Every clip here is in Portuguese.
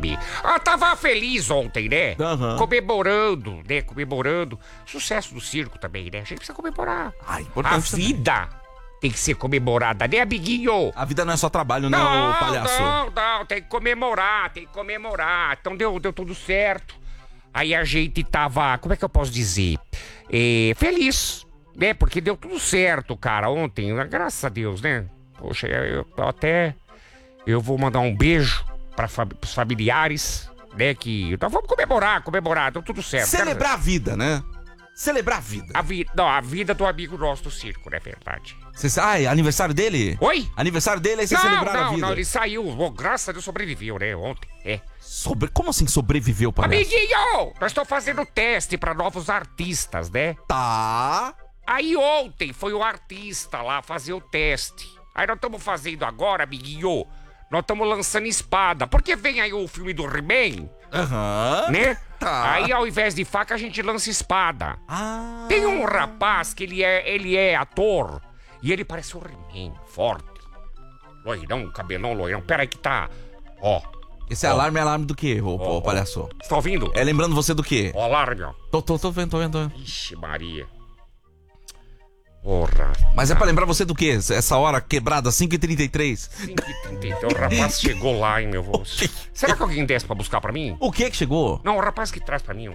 saber. Tava feliz ontem, né? Aham. Comemorando, né? Comemorando. Sucesso do circo também, né? A gente precisa comemorar. Ah, A importante também. vida tem que ser comemorada, né, amiguinho? A vida não é só trabalho, né, ô palhaço? Não, tem que comemorar. Então deu tudo certo. Aí a gente tava, como é que eu posso dizer? Feliz, né? Porque deu tudo certo, cara, ontem, graças a Deus, né? Poxa, eu vou mandar um beijo pros familiares, né? Então vamos comemorar, deu tudo certo. Celebrar a vida, né? Celebrar a vida. A vida do amigo nosso do circo, não é verdade? É aniversário dele? Oi? Aniversário dele, aí você celebrar a vida. Não, ele saiu, graças a Deus sobreviveu, né, ontem, Como assim sobreviveu, palhaço? Amiguinho, nós estamos fazendo teste pra novos artistas, né? Tá. Aí ontem foi o artista lá fazer o teste. Aí nós estamos fazendo agora, amiguinho, nós estamos lançando espada. Porque vem aí o filme do He-Man, Aham. né? Tá. Aí ao invés de faca a gente lança espada. Ah. Tem um rapaz que ele é ator e ele parece um He-Man, forte. Loirão, cabelão loirão. Pera aí que tá... Ó. Esse alarme é alarme do quê, ô palhaço? Você tá ouvindo? É lembrando você do quê? Ó, alarme, ó. Tô vendo. Ixi, Maria. Porra. Mas é pra lembrar você do quê? Essa hora quebrada, 5h33. 5h30. O rapaz chegou lá, hein, meu vô. Será que alguém desce pra buscar pra mim? O que chegou? Não, o rapaz que traz pra mim.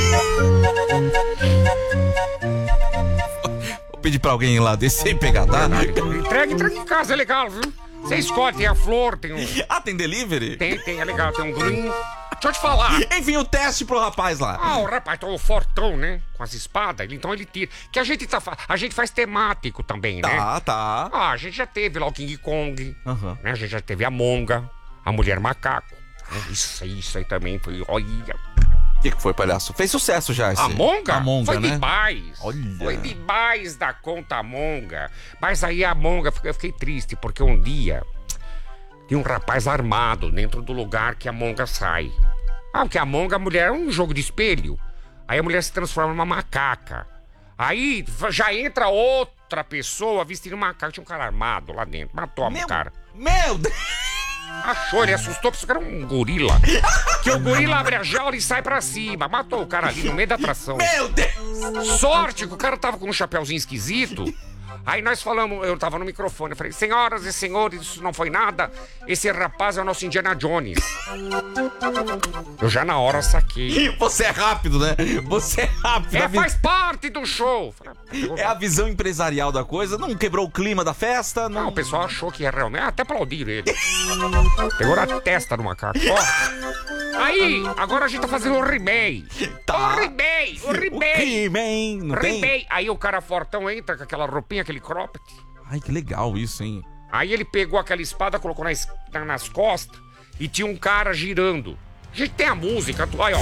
Vou pedir pra alguém ir lá descer e pegar, tá? Entrega em casa, é legal, viu? Você escolhe, tem a flor, tem um... Tem delivery? Tem, é legal, tem um green. Deixa eu te falar. Enfim, o teste pro rapaz lá. O rapaz tá fortão, né? Com as espadas, então ele tira. Que a gente faz temático também, né? Tá. A gente já teve lá o King Kong, Aham. né? A gente já teve a Monga, a Mulher Macaco. Isso aí também foi, olha... O que foi, palhaço? Fez sucesso já esse. A Monga? Foi, né? demais. Olha. Foi demais da conta a Monga. Mas aí a Monga, eu fiquei triste, porque um dia tem um rapaz armado dentro do lugar que a Monga sai. Porque a Monga, a mulher, é um jogo de espelho. Aí a mulher se transforma numa macaca. Aí já entra outra pessoa vestida de macaco. Tinha um cara armado lá dentro. Matou o cara. Meu Deus! Achou, ele assustou, porque era um gorila. Que o gorila abre a jaula e sai pra cima. Matou o cara ali no meio da atração. Meu Deus! Sorte que o cara tava com um chapéuzinho esquisito. Aí nós falamos, eu tava no microfone, eu falei, senhoras e senhores, isso não foi nada. Esse rapaz é o nosso Indiana Jones. Eu já na hora saquei. Você é rápido, né? Você é rápido. Faz parte do show. É a visão empresarial da coisa. Não quebrou o clima da festa. Não, o pessoal achou que era realmente. Até aplaudiram ele. Pegou na testa do macaco. Ó. Aí, agora a gente tá fazendo o He-Man. Tá. O He-Man. He-Man, não tem? He-Man. Aí o cara fortão entra com aquela roupinha, aquele cropped. Ai, que legal isso, hein? Aí ele pegou aquela espada, colocou nas costas e tinha um cara girando. A gente tem a música, aí, ó.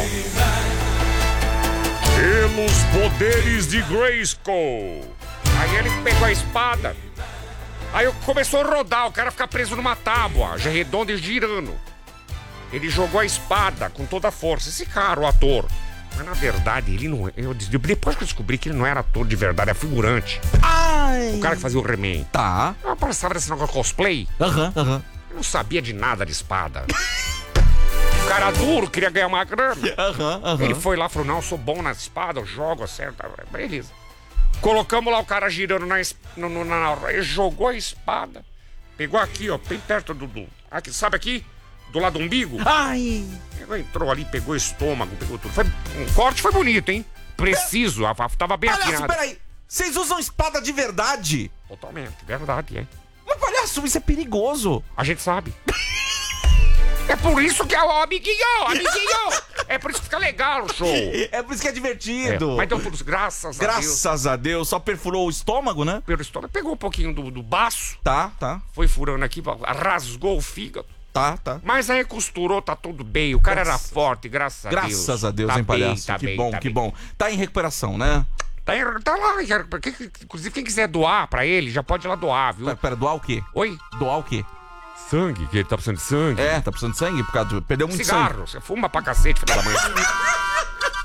Pelos poderes de Grayskull. Aí ele pegou a espada. Aí começou a rodar, o cara fica preso numa tábua, já redonda e girando. Ele jogou a espada com toda a força. Esse cara, o ator. Mas na verdade, ele não... Depois que eu descobri que ele não era ator de verdade, é figurante. Ai! O cara que fazia o He-Man. Tá. Eu passava desse negócio cosplay. Aham. Eu não sabia de nada de espada. O cara duro, queria ganhar uma grana. Aham. Ele foi lá e falou, não, eu sou bom na espada, eu jogo, acerto. Beleza. Colocamos lá o cara girando ele jogou a espada. Pegou aqui, ó, bem perto do... Aqui, sabe aqui? Do lado do umbigo. Ai! Entrou ali, pegou estômago, pegou tudo. Um corte foi bonito, hein? Preciso, tava bem Palhaço, afinado. peraí. Vocês usam espada de verdade? Totalmente, verdade, é. Mas, palhaço, isso é perigoso. A gente sabe. É por isso que é o amiguinho. É por isso que fica legal o show. É por isso que é divertido. Mas deu tudo, graças a Deus. Graças a Deus. Só perfurou o estômago, né? Pelo estômago, pegou um pouquinho do baço. Tá. Foi furando aqui, rasgou o fígado. Tá. Mas aí costurou, tá tudo bem. O cara era forte, graças a Deus. Graças a Deus, tá hein, palhaço? Bem, que bom. Tá em recuperação, né? Tá lá, inclusive quem quiser doar pra ele, já pode ir lá doar, viu? Pera, doar o quê? Oi? Doar o quê? Sangue, que ele tá precisando de sangue. Tá precisando de sangue por causa perdeu muito cigarro, sangue. você fuma pra cacete, filho da mãe.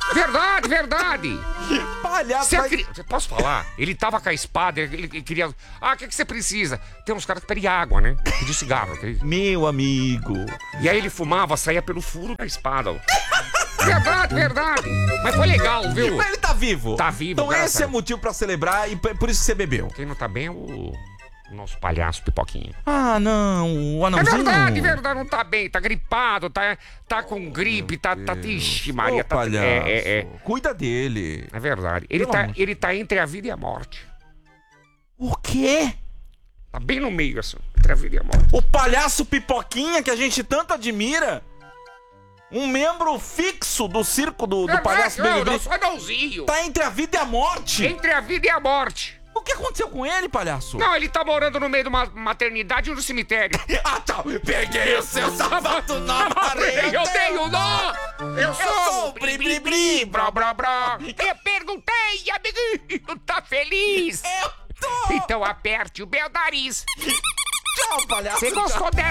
Verdade, verdade. Palhaço, Você posso falar? Ele tava com a espada, ele queria... Ah, o que você precisa? Tem uns caras que pedem água, né? Pediu cigarro. Meu amigo. E aí ele fumava, saía pelo furo da espada. Verdade, verdade. Mas foi legal, viu? Mas ele tá vivo. Tá vivo, Então graças esse é a Deus. motivo pra celebrar e por isso que você bebeu. Quem não tá bem é o nosso palhaço Pipoquinha. Ah, não. O É anãozinho. verdade, não tá bem. Tá gripado, tá com gripe, tá... Ixi, Maria, Ô, tá... palhaço. Cuida dele. É verdade. Pelo amor. Ele tá entre a vida e a morte. O quê? Tá bem no meio, assim. Entre a vida e a morte. O palhaço Pipoquinha que a gente tanto admira? Um membro fixo do circo do palhaço Não, Bebê. eu sou anãozinho. Tá entre a vida e a morte? Entre a vida e a morte. O que aconteceu com ele, palhaço? Não, ele tá morando no meio de uma maternidade e no cemitério. Ah, tá. Peguei o seu sapato na parede. Eu tenho nó! Eu sou o bri, bri, bri, bró, bró, bró. Eu perguntei, amiguinho, tá feliz? Eu tô. Então aperte o meu nariz. Tchau, palhaço. Você gostou dessa?